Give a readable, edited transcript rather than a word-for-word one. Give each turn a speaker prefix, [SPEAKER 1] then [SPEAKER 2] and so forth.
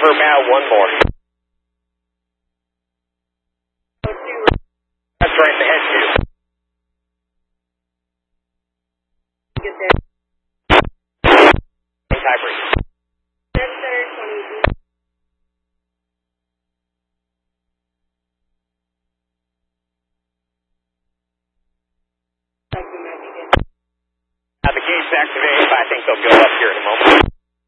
[SPEAKER 1] River Bow, one more. That's right, the head two.
[SPEAKER 2] Get there.
[SPEAKER 1] Tiebreak.
[SPEAKER 2] Center 20.
[SPEAKER 1] The gate's activated, but I think they'll go up here in a moment.